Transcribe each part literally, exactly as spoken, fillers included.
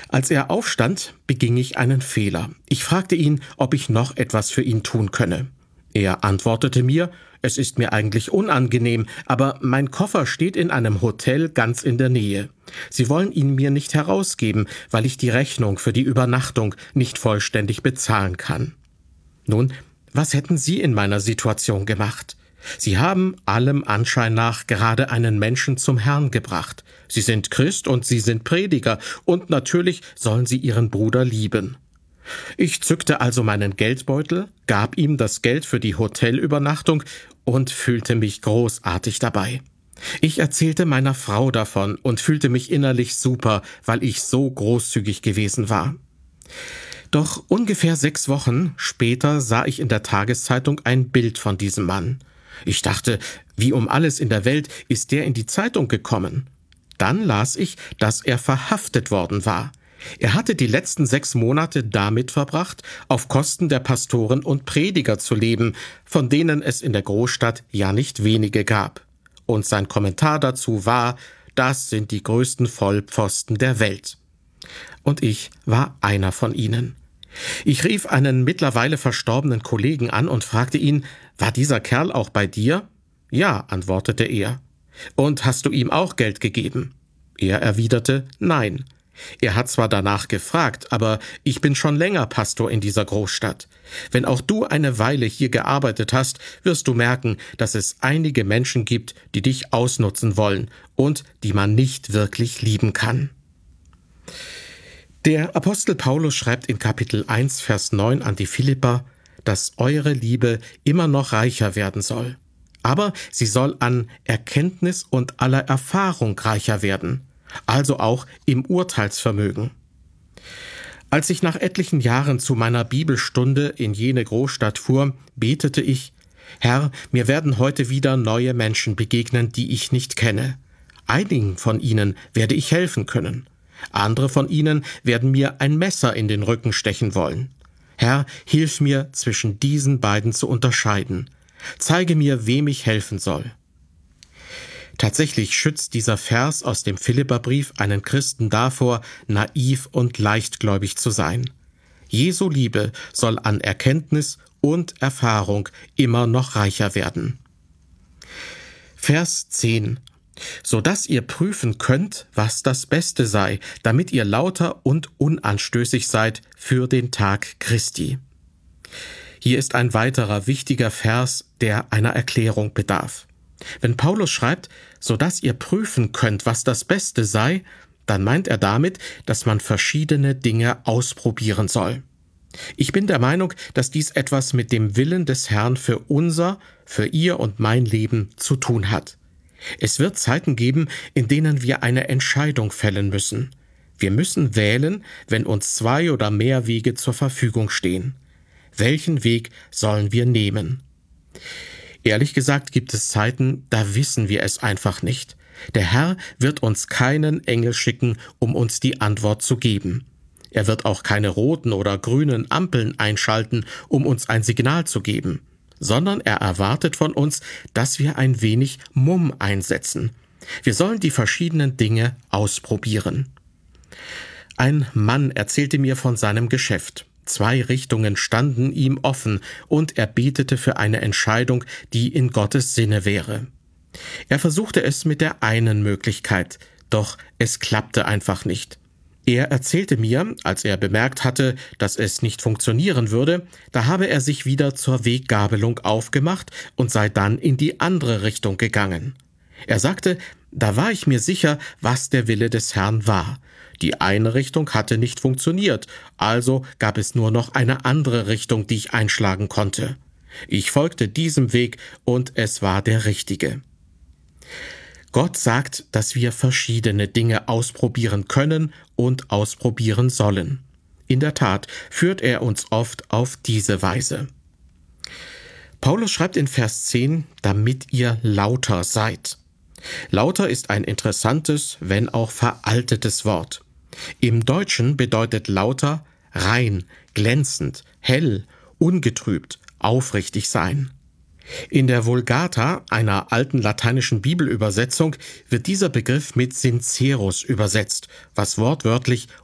Als er aufstand, beging ich einen Fehler. Ich fragte ihn, ob ich noch etwas für ihn tun könne. Er antwortete mir, es ist mir eigentlich unangenehm, aber mein Koffer steht in einem Hotel ganz in der Nähe. Sie wollen ihn mir nicht herausgeben, weil ich die Rechnung für die Übernachtung nicht vollständig bezahlen kann. Nun, was hätten Sie in meiner Situation gemacht? Sie haben allem Anschein nach gerade einen Menschen zum Herrn gebracht. Sie sind Christ und Sie sind Prediger und natürlich sollen Sie Ihren Bruder lieben. Ich zückte also meinen Geldbeutel, gab ihm das Geld für die Hotelübernachtung und fühlte mich großartig dabei. Ich erzählte meiner Frau davon und fühlte mich innerlich super, weil ich so großzügig gewesen war. Doch ungefähr sechs Wochen später sah ich in der Tageszeitung ein Bild von diesem Mann. Ich dachte, wie um alles in der Welt ist der in die Zeitung gekommen? Dann las ich, dass er verhaftet worden war. Er hatte die letzten sechs Monate damit verbracht, auf Kosten der Pastoren und Prediger zu leben, von denen es in der Großstadt ja nicht wenige gab. Und sein Kommentar dazu war, das sind die größten Vollpfosten der Welt. Und ich war einer von ihnen. Ich rief einen mittlerweile verstorbenen Kollegen an und fragte ihn, war dieser Kerl auch bei dir? Ja, antwortete er. Und hast du ihm auch Geld gegeben? Er erwiderte, nein. Er hat zwar danach gefragt, aber ich bin schon länger Pastor in dieser Großstadt. Wenn auch du eine Weile hier gearbeitet hast, wirst du merken, dass es einige Menschen gibt, die dich ausnutzen wollen und die man nicht wirklich lieben kann. Der Apostel Paulus schreibt in Kapitel eins, Vers neun an die Philipper, dass eure Liebe immer noch reicher werden soll. Aber sie soll an Erkenntnis und aller Erfahrung reicher werden, also auch im Urteilsvermögen. Als ich nach etlichen Jahren zu meiner Bibelstunde in jene Großstadt fuhr, betete ich, Herr, mir werden heute wieder neue Menschen begegnen, die ich nicht kenne. Einigen von ihnen werde ich helfen können. Andere von ihnen werden mir ein Messer in den Rücken stechen wollen. Herr, hilf mir, zwischen diesen beiden zu unterscheiden. Zeige mir, wem ich helfen soll. Tatsächlich schützt dieser Vers aus dem Philipperbrief einen Christen davor, naiv und leichtgläubig zu sein. Jesu Liebe soll an Erkenntnis und Erfahrung immer noch reicher werden. Vers zehn. So dass ihr prüfen könnt, was das Beste sei, damit ihr lauter und unanstößig seid für den Tag Christi. Hier ist ein weiterer wichtiger Vers, der einer Erklärung bedarf. Wenn Paulus schreibt, so dass ihr prüfen könnt, was das Beste sei, dann meint er damit, dass man verschiedene Dinge ausprobieren soll. Ich bin der Meinung, dass dies etwas mit dem Willen des Herrn für unser, für ihr und mein Leben zu tun hat. Es wird Zeiten geben, in denen wir eine Entscheidung fällen müssen. Wir müssen wählen, wenn uns zwei oder mehr Wege zur Verfügung stehen. Welchen Weg sollen wir nehmen? Ehrlich gesagt gibt es Zeiten, da wissen wir es einfach nicht. Der Herr wird uns keinen Engel schicken, um uns die Antwort zu geben. Er wird auch keine roten oder grünen Ampeln einschalten, um uns ein Signal zu geben, sondern er erwartet von uns, dass wir ein wenig Mumm einsetzen. Wir sollen die verschiedenen Dinge ausprobieren. Ein Mann erzählte mir von seinem Geschäft. Zwei Richtungen standen ihm offen und er betete für eine Entscheidung, die in Gottes Sinne wäre. Er versuchte es mit der einen Möglichkeit, doch es klappte einfach nicht. Er erzählte mir, als er bemerkt hatte, dass es nicht funktionieren würde, da habe er sich wieder zur Weggabelung aufgemacht und sei dann in die andere Richtung gegangen. Er sagte, da war ich mir sicher, was der Wille des Herrn war. Die eine Richtung hatte nicht funktioniert, also gab es nur noch eine andere Richtung, die ich einschlagen konnte. Ich folgte diesem Weg und es war der richtige. Gott sagt, dass wir verschiedene Dinge ausprobieren können und ausprobieren sollen. In der Tat führt er uns oft auf diese Weise. Paulus schreibt in Vers zehn, damit ihr lauter seid. Lauter ist ein interessantes, wenn auch veraltetes Wort. Im Deutschen bedeutet lauter rein, glänzend, hell, ungetrübt, aufrichtig sein. In der Vulgata, einer alten lateinischen Bibelübersetzung, wird dieser Begriff mit sincerus übersetzt, was wortwörtlich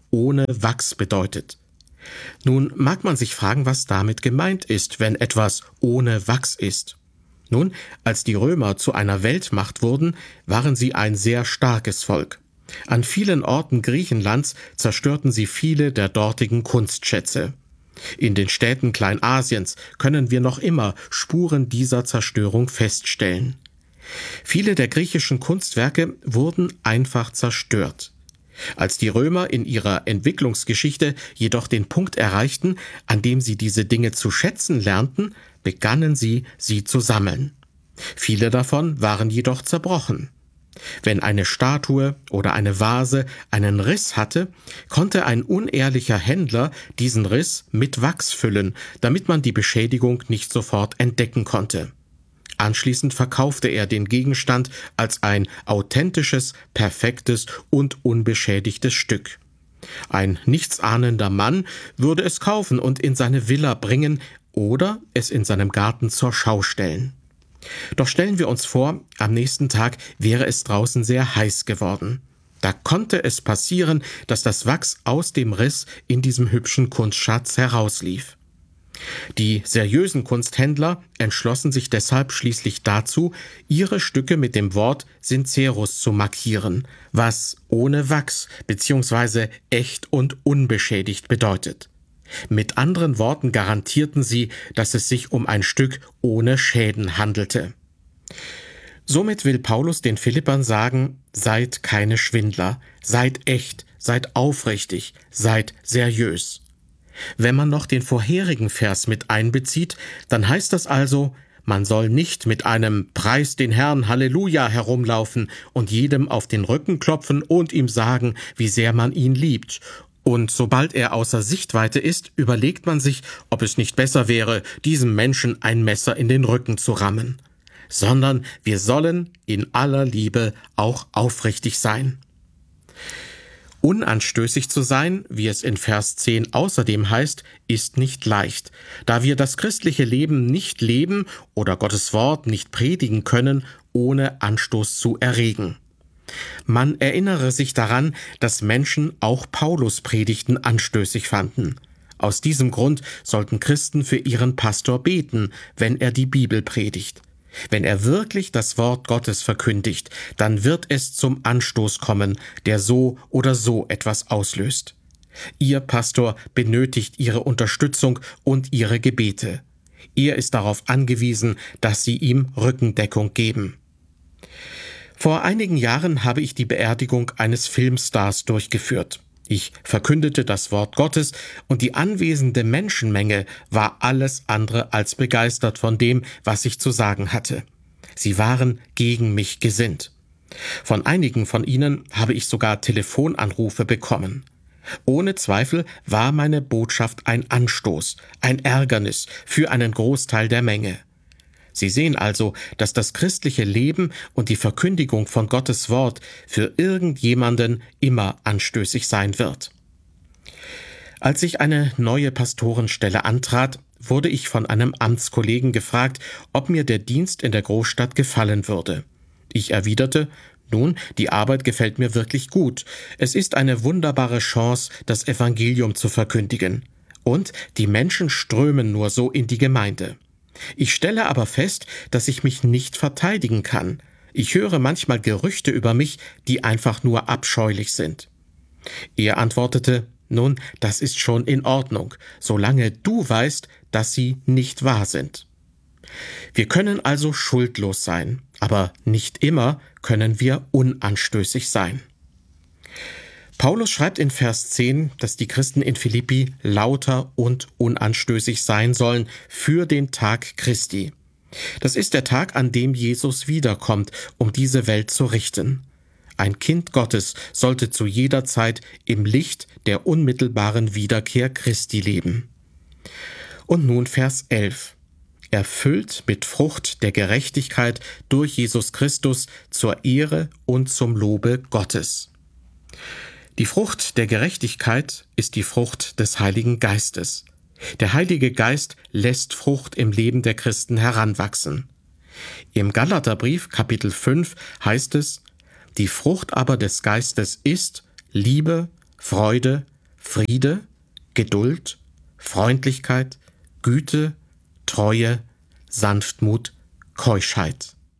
ohne Wachs bedeutet. Nun mag man sich fragen, was damit gemeint ist, wenn etwas ohne Wachs ist. Nun, als die Römer zu einer Weltmacht wurden, waren sie ein sehr starkes Volk. An vielen Orten Griechenlands zerstörten sie viele der dortigen Kunstschätze. In den Städten Kleinasiens können wir noch immer Spuren dieser Zerstörung feststellen. Viele der griechischen Kunstwerke wurden einfach zerstört. Als die Römer in ihrer Entwicklungsgeschichte jedoch den Punkt erreichten, an dem sie diese Dinge zu schätzen lernten, begannen sie, sie zu sammeln. Viele davon waren jedoch zerbrochen. Wenn eine Statue oder eine Vase einen Riss hatte, konnte ein unehrlicher Händler diesen Riss mit Wachs füllen, damit man die Beschädigung nicht sofort entdecken konnte. Anschließend verkaufte er den Gegenstand als ein authentisches, perfektes und unbeschädigtes Stück. Ein nichtsahnender Mann würde es kaufen und in seine Villa bringen oder es in seinem Garten zur Schau stellen. Doch stellen wir uns vor, am nächsten Tag wäre es draußen sehr heiß geworden. Da konnte es passieren, dass das Wachs aus dem Riss in diesem hübschen Kunstschatz herauslief. Die seriösen Kunsthändler entschlossen sich deshalb schließlich dazu, ihre Stücke mit dem Wort Sincerus zu markieren, was ohne Wachs bzw. echt und unbeschädigt bedeutet. Mit anderen Worten garantierten sie, dass es sich um ein Stück ohne Schäden handelte. Somit will Paulus den Philippern sagen, seid keine Schwindler, seid echt, seid aufrichtig, seid seriös. Wenn man noch den vorherigen Vers mit einbezieht, dann heißt das also, man soll nicht mit einem Preis den Herrn Halleluja herumlaufen und jedem auf den Rücken klopfen und ihm sagen, wie sehr man ihn liebt. Und sobald er außer Sichtweite ist, überlegt man sich, ob es nicht besser wäre, diesem Menschen ein Messer in den Rücken zu rammen. Sondern wir sollen in aller Liebe auch aufrichtig sein. Unanstößig zu sein, wie es in Vers zehn außerdem heißt, ist nicht leicht, da wir das christliche Leben nicht leben oder Gottes Wort nicht predigen können, ohne Anstoß zu erregen. Man erinnere sich daran, dass Menschen auch Paulus' Predigten anstößig fanden. Aus diesem Grund sollten Christen für ihren Pastor beten, wenn er die Bibel predigt. Wenn er wirklich das Wort Gottes verkündigt, dann wird es zum Anstoß kommen, der so oder so etwas auslöst. Ihr Pastor benötigt Ihre Unterstützung und Ihre Gebete. Er ist darauf angewiesen, dass Sie ihm Rückendeckung geben. Vor einigen Jahren habe ich die Beerdigung eines Filmstars durchgeführt. Ich verkündete das Wort Gottes und die anwesende Menschenmenge war alles andere als begeistert von dem, was ich zu sagen hatte. Sie waren gegen mich gesinnt. Von einigen von ihnen habe ich sogar Telefonanrufe bekommen. Ohne Zweifel war meine Botschaft ein Anstoß, ein Ärgernis für einen Großteil der Menge. Sie sehen also, dass das christliche Leben und die Verkündigung von Gottes Wort für irgendjemanden immer anstößig sein wird. Als ich eine neue Pastorenstelle antrat, wurde ich von einem Amtskollegen gefragt, ob mir der Dienst in der Großstadt gefallen würde. Ich erwiderte, nun, die Arbeit gefällt mir wirklich gut. Es ist eine wunderbare Chance, das Evangelium zu verkündigen. Und die Menschen strömen nur so in die Gemeinde. Ich stelle aber fest, dass ich mich nicht verteidigen kann. Ich höre manchmal Gerüchte über mich, die einfach nur abscheulich sind. Er antwortete, nun, das ist schon in Ordnung, solange du weißt, dass sie nicht wahr sind. Wir können also schuldlos sein, aber nicht immer können wir unanstößig sein. Paulus schreibt in Vers zehn, dass die Christen in Philippi lauter und unanstößig sein sollen für den Tag Christi. Das ist der Tag, an dem Jesus wiederkommt, um diese Welt zu richten. Ein Kind Gottes sollte zu jeder Zeit im Licht der unmittelbaren Wiederkehr Christi leben. Und nun Vers elf. Erfüllt mit Frucht der Gerechtigkeit durch Jesus Christus zur Ehre und zum Lobe Gottes. Die Frucht der Gerechtigkeit ist die Frucht des Heiligen Geistes. Der Heilige Geist lässt Frucht im Leben der Christen heranwachsen. Im Galaterbrief Kapitel fünf heißt es, die Frucht aber des Geistes ist Liebe, Freude, Friede, Geduld, Freundlichkeit, Güte, Treue, Sanftmut, Keuschheit.